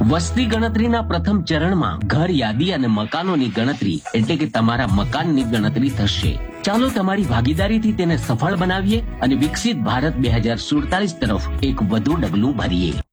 વસ્તી ગણતરીના પ્રથમ ચરણમાં ઘર યાદી અને મકાનોની ગણતરી એટલે કે તમારા મકાનની ગણતરી થશે. ચાલો તમારી ભાગીદારીથી તેને સફળ બનાવીએ અને વિકસિત ભારત 2047 તરફ એક વધુ ડગલું ભરીએ.